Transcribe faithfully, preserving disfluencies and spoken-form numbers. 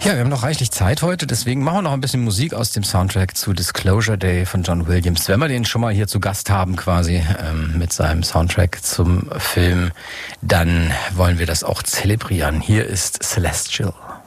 Ja, wir haben noch reichlich Zeit heute, deswegen machen wir noch ein bisschen Musik aus dem Soundtrack zu Disclosure Day von John Williams. Wenn wir den schon mal hier zu Gast haben quasi ähm, mit seinem Soundtrack zum Film, dann wollen wir das auch zelebrieren. Hier ist Celestial.